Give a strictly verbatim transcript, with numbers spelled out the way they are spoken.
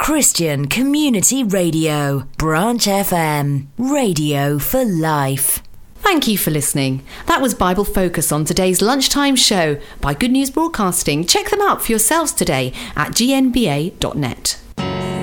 Christian Community Radio, Branch F M, radio for life. Thank you for listening. That was Bible Focus on today's lunchtime show by Good News Broadcasting. Check them out for yourselves today at g n b a dot net.